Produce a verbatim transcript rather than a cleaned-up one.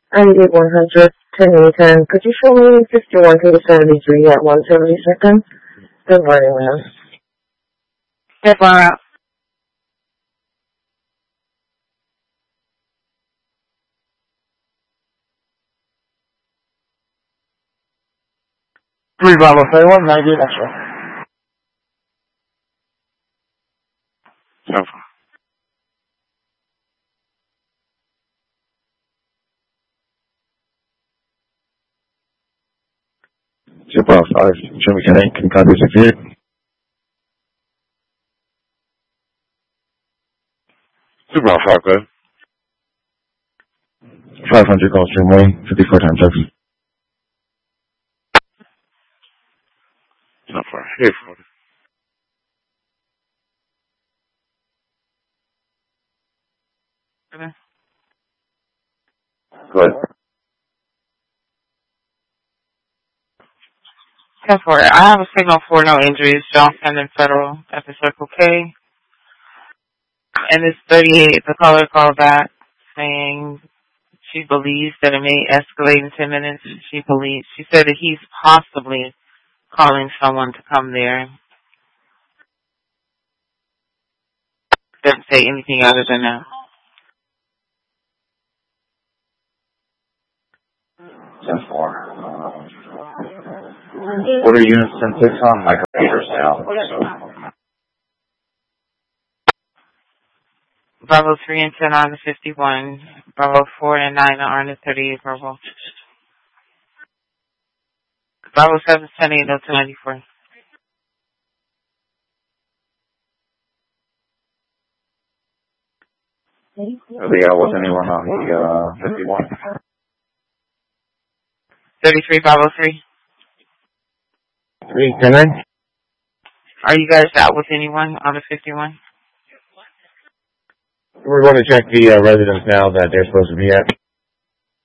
ninety-eight one hundred, ten ten. Could you show me fifty-one to the seventy-three at one seventy-second? Good morning, ma'am. Step on out. Three Bravo thirty-one, ninety-eight extra. So, Two Bravo five, Jimmy Kennedy, can copy sixty-eight. two Bravo five, good. five hundred Gulfstream Way, fifty-four times X. Not far. Here, for Okay. Go ahead. Step for it. I have a signal for no injuries. Johnson and Federal at the Circle K. And it's thirty-eight. The caller called back saying she believes that it may escalate in ten minutes. She believes, she said that he's possibly calling someone to come there. Doesn't say anything other than that. ten four. What are units ten six on? My computer's down. So. Bravo three and ten on the fifty-one. Bravo four and nine are on the thirty-eight Bravo. Bravo seven, ten, eight, oh, two ninety-four. Are they out with anyone on the uh, fifty-one? thirty-three Bravo three. three, ten nine? Are you guys out with anyone on the fifty-one? We're going to check the uh, residence now that they're supposed to be at.